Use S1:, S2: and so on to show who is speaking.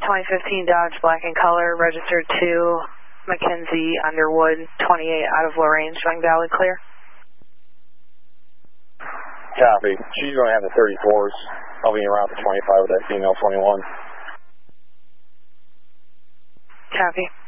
S1: 2015 Dodge Black in color, registered to Mackenzie Underwood, 28 out of Lorraine, showing valid clear.
S2: Copy. She's going to have the 34s. I'll be around for 25 with that female 21.
S1: Copy.